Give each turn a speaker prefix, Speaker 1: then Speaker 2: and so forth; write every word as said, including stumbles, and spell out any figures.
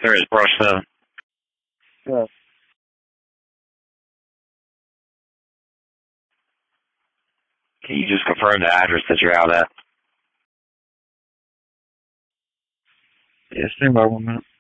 Speaker 1: There is brush though.
Speaker 2: Yes.
Speaker 1: Can you just confirm the address that you're out at?
Speaker 2: Yeah, stand by one minute.